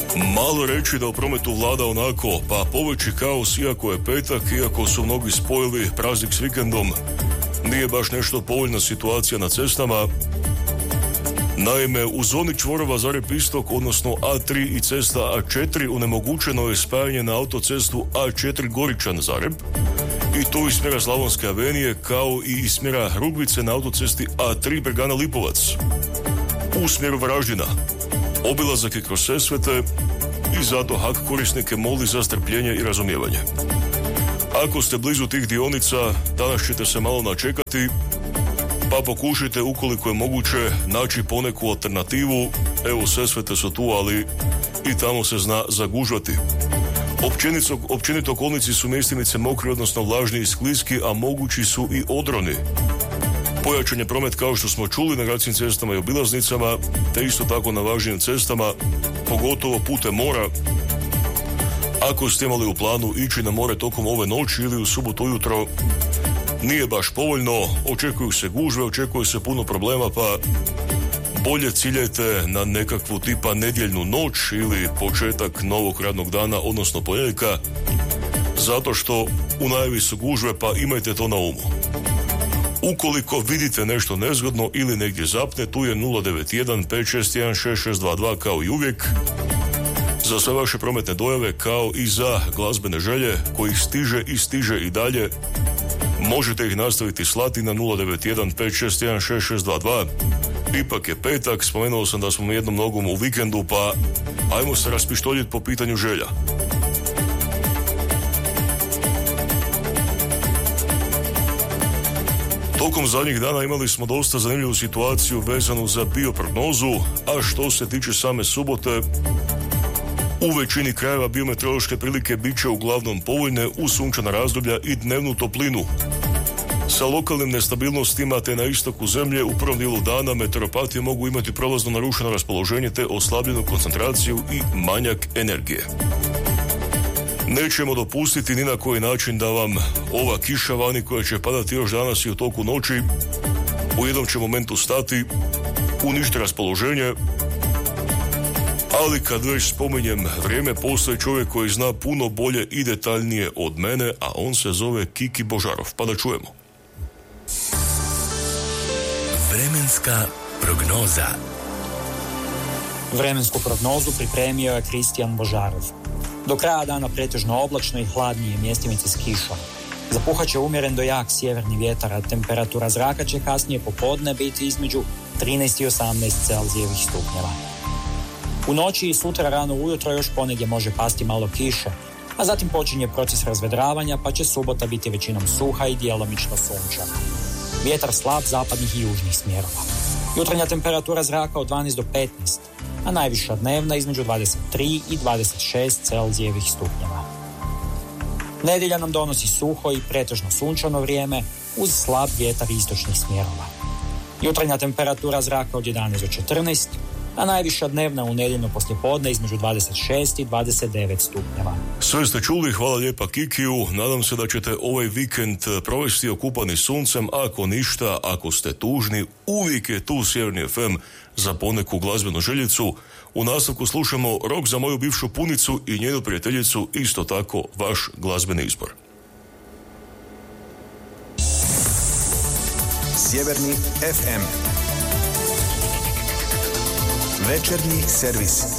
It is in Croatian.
Malo reći da u prometu vlada onako, pa poveći kaos iako je petak, iako su mnogi spojili praznik s vikendom. Nije baš nešto povoljna situacija na cestama. Naime, u zoni čvorova Zagreb istok, odnosno A3 i cesta A4, onemogućeno je spajanje na autocestu A4 Goričan Zagreb i to iz smjera Slavonske avenije, kao i iz smjera Rugvice na autocesti A3 Bregana Lipovac. U smjeru Varaždina obilazak je kroz Sesvete i zato HAK korisnike moli za strpljenje i razumijevanje. Ako ste blizu tih dionica, danas ćete se malo načekati, pa pokušajte ukoliko je moguće naći poneku alternativu. Evo, Sesvete su tu, ali i tamo se zna zagužvati. Općenito kolnici su mjestimice mokri, odnosno vlažni i skliski, a mogući su i odroni. Pojačan je promet, kao što smo čuli, na gradskim cestama i obilaznicama, te isto tako na važnijim cestama, pogotovo putem mora. Ako ste imali u planu ići na more tokom ove noći ili u subotu ujutro, nije baš povoljno, očekuju se gužve, očekuje se puno problema, pa bolje ciljajte na nekakvu tipa nedjeljnu noć ili početak novog radnog dana, odnosno ponedjeljka, zato što u najavi su gužve, pa imajte to na umu. Ukoliko vidite nešto nezgodno ili negdje zapne, tu je 091 561 6622 kao i uvijek. Za sve vaše prometne dojave, kao i za glazbene želje kojih stiže i dalje, možete ih nastaviti slati na 091 561 6622. Ipak je petak, spomenuo sam da smo jednom nogom u vikendu, pa ajmo se raspištoljiti po pitanju želja. Tokom zadnjih dana imali smo dosta zanimljivu situaciju vezanu za bioprognozu, a što se tiče same subote, u većini krajeva biometeorološke prilike bit će uglavnom povoljne uz sunčana razdoblja i dnevnu toplinu. Sa lokalnim nestabilnostima te na istoku zemlje u prvom dijelu dana meteoropati mogu imati prolazno narušeno raspoloženje te oslabljenu koncentraciju i manjak energije. Nećemo dopustiti ni na koji način da vam ova kiša vani koja će padati još danas i u toku noći u jednom će momentu stati, uništi raspoloženje. Ali kad već spominjem vrijeme, postoji čovjek koji zna puno bolje i detaljnije od mene, a on se zove Kiki Božarov. Pa da čujemo. Vremenska prognoza. Vremensku prognozu pripremio je Kristijan Božarov. Do kraja dana pretežno oblačno i hladnije, mjestimice s kišom. Zapuhat će umjeren do jak sjeverni vjetar, a temperatura zraka će kasnije popodne biti između 13 i 18 Celzijevih stupnjeva. U noći i sutra rano ujutro još ponegdje može pasti malo kiše, a zatim počinje proces razvedravanja, pa će subota biti većinom suha i djelomično sunčana. Vjetar slab zapadnih i južnih smjerova. Jutarnja temperatura zraka od 12 do 15, a najviša dnevna između 23 i 26 Celzijevih stupnjeva. Nedjelja nam donosi suho i pretežno sunčano vrijeme uz slab vjetar istočnih smjerova. Jutarnja temperatura zraka od 11 do 14, a najviša dnevna u nedjeljno poslijepodne između 26 i 29 stupnjeva. Sve ste čuli, hvala lijepa Kikiju. Nadam se da ćete ovaj vikend provesti okupani suncem. Ako ništa, ako ste tužni, uvijek je tu Sjeverni FM za poneku glazbenu željicu. U nastavku slušamo Rok za moju bivšu punicu i njenu prijateljicu, isto tako vaš glazbeni izbor. Sjeverni FM. Večernji servis.